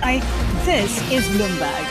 This is Bloomberg.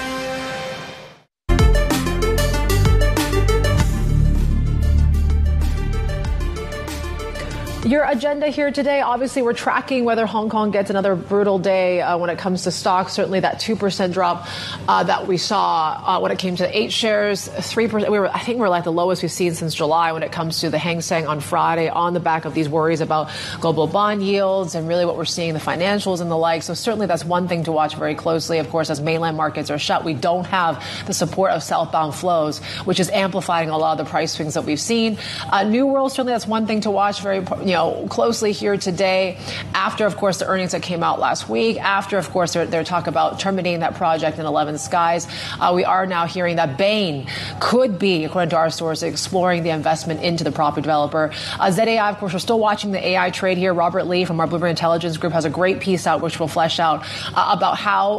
Your agenda here today, obviously we're tracking whether Hong Kong gets another brutal day when it comes to stocks. Certainly that 2% drop that we saw when it came to 8 shares, 3%. I think we're like the lowest we've seen since July when it comes to the Hang Seng on Friday on the back of these worries about global bond yields and really what we're seeing, the financials and the like. So certainly that's one thing to watch very closely. Of course, as mainland markets are shut, we don't have the support of southbound flows, which is amplifying a lot of the price swings that we've seen. New World, certainly that's one thing to watch very, closely here today after, of course, the earnings that came out last week, after, of course, their talk about terminating that project in 11 Skies. We are now hearing that Bain could be, according to our sources, exploring the investment into the property developer. ZAI, of course, we're still watching the AI trade here. Robert Lee from our Bloomberg Intelligence Group has a great piece out which will flesh out about how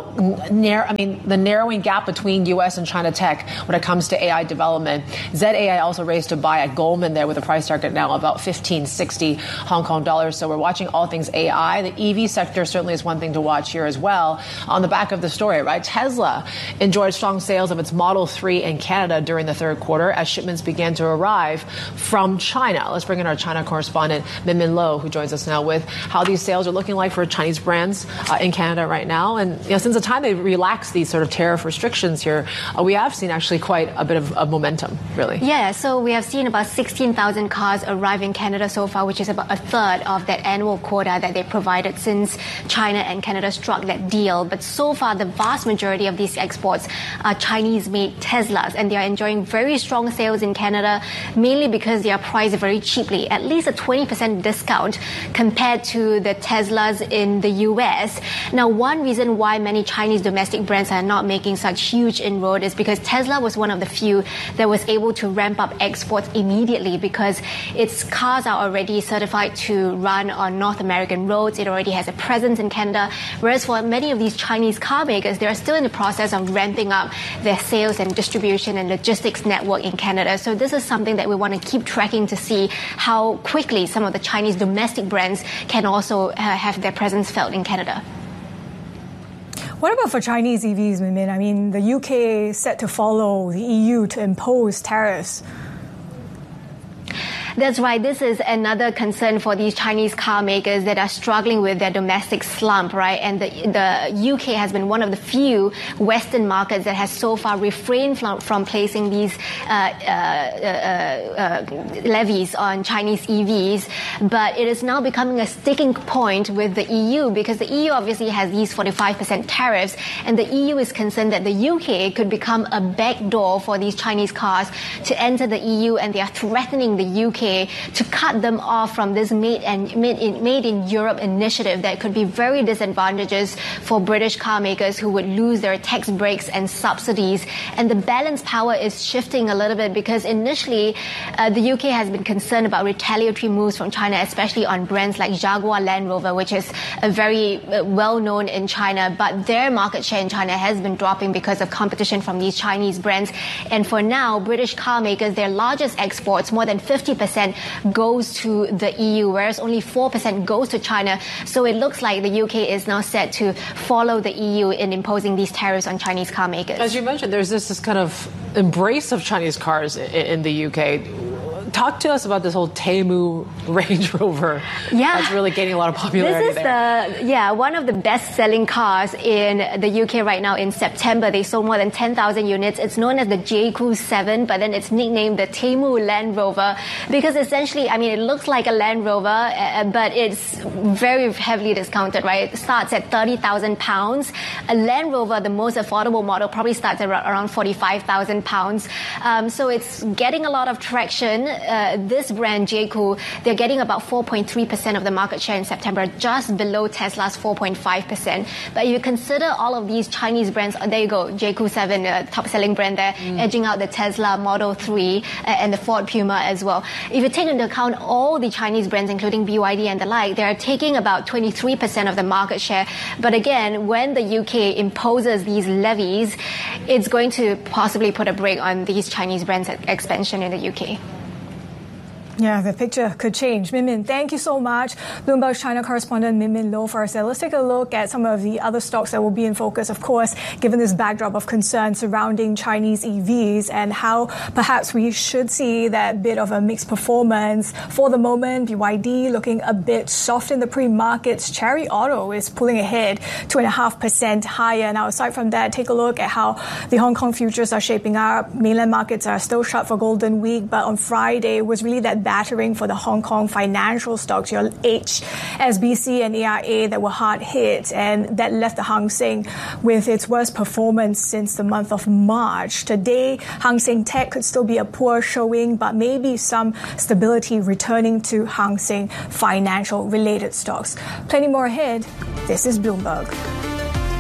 the narrowing gap between U.S. and China tech when it comes to AI development. ZAI also raised to buy at Goldman there with a price target now about 1560 Hong Kong dollars. So we're watching all things AI. The EV sector certainly is one thing to watch here as well. On the back of the story, right? Tesla enjoyed strong sales of its Model 3 in Canada during the third quarter as shipments began to arrive from China. Let's bring in our China correspondent, Min Lo, who joins us now with how these sales are looking like for Chinese brands in Canada right now. And since the time they relaxed these sort of tariff restrictions here, we have seen actually quite a bit of momentum, really. Yeah, so we have seen about 16,000 cars arrive in Canada so far, which is about a third of that annual quota that they provided since China and Canada struck that deal. But so far, the vast majority of these exports are Chinese-made Teslas, and they are enjoying very strong sales in Canada, mainly because they are priced very cheaply, at least a 20% discount compared to the Teslas in the US. Now, one reason why many Chinese domestic brands are not making such huge inroad is because Tesla was one of the few that was able to ramp up exports immediately because its cars are already certified to run on North American roads. It already has a presence in Canada. Whereas for many of these Chinese car makers, they're still in the process of ramping up their sales and distribution and logistics network in Canada. So this is something that we want to keep tracking to see how quickly some of the Chinese domestic brands can also have their presence felt in Canada. What about for Chinese EVs, Min? I mean, the UK is set to follow the EU to impose tariffs. That's right. This is another concern for these Chinese car makers that are struggling with their domestic slump, right? And the UK has been one of the few Western markets that has so far refrained from placing these levies on Chinese EVs. But it is now becoming a sticking point with the EU because the EU obviously has these 45% tariffs, and the EU is concerned that the UK could become a backdoor for these Chinese cars to enter the EU, and they are threatening the UK to cut them off from this Made in Europe initiative that could be very disadvantageous for British car makers who would lose their tax breaks and subsidies. And the balance power is shifting a little bit because initially the UK has been concerned about retaliatory moves from China, especially on brands like Jaguar Land Rover, which is a very well known in China, but their market share in China has been dropping because of competition from these Chinese brands. And for now, British car makers, their largest exports, more than 50%, goes to the EU, whereas only 4% goes to China. So it looks like the UK is now set to follow the EU in imposing these tariffs on Chinese car makers. As you mentioned, there's this kind of embrace of Chinese cars in the UK. Talk to us about this whole Temu Range Rover. Yeah. That's really gaining a lot of popularity there. One of the best-selling cars in the UK right now. In September, they sold more than 10,000 units. It's known as the JQ 7, but then it's nicknamed the Temu Land Rover because essentially, I mean, it looks like a Land Rover, but it's very heavily discounted, right? It starts at £30,000. A Land Rover, the most affordable model, probably starts at around £45,000. So it's getting a lot of traction. This brand, JQ, they're getting about 4.3% of the market share in September, just below Tesla's 4.5%. But if you consider all of these Chinese brands, there you go, JQ 7, top-selling brand there, edging out the Tesla Model 3 and the Ford Puma as well. If you take into account all the Chinese brands, including BYD and the like, they're taking about 23% of the market share. But again, when the UK imposes these levies, it's going to possibly put a brake on these Chinese brands' expansion in the UK. Yeah, the picture could change. Min Min, thank you so much. Bloomberg's China correspondent Min Min Lo for us. Let's take a look at some of the other stocks that will be in focus, of course, given this backdrop of concern surrounding Chinese EVs and how perhaps we should see that bit of a mixed performance. For the moment, BYD looking a bit soft in the pre-markets. Chery Auto is pulling ahead 2.5% higher. Now, aside from that, take a look at how the Hong Kong futures are shaping up. Mainland markets are still shut for Golden Week, but on Friday was really that battering for the Hong Kong financial stocks, your HSBC and AIA that were hard hit, and that left the Hang Seng with its worst performance since the month of March. Today, Hang Seng Tech could still be a poor showing, but maybe some stability returning to Hang Seng financial related stocks. Plenty more ahead. This is Bloomberg.